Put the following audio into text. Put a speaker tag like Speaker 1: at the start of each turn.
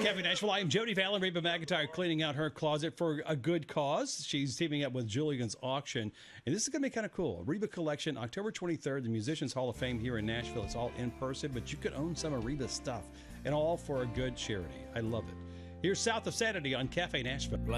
Speaker 1: Cafe Nashville. I am Jody Fallon. Reba McEntire cleaning out her closet for a good cause. She's teaming up with Julian's Auction. And this is going to be kind of cool. Reba Collection, October 23rd, the Musicians Hall of Fame here in Nashville. It's all in person, but you could own some of Reba's stuff. And all for a good charity. I love it. Here's South of Sanity on Cafe Nashville.